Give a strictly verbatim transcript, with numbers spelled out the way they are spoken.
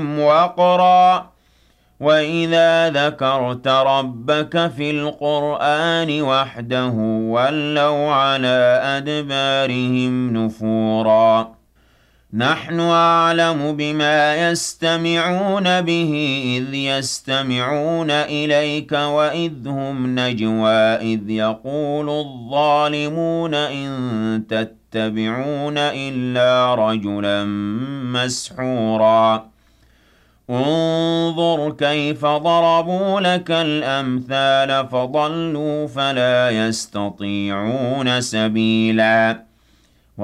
وقرا وإذا ذكرت ربك في القرآن وحده ولوا على أدبارهم نفورا نحن أعلم بما يستمعون به إذ يستمعون إليك وإذ هم نجوى إذ يقول الظالمون إن تتبعون إلا رجلا مسحورا انظر كيف ضربوا لك الأمثال فضلوا فلا يستطيعون سبيلا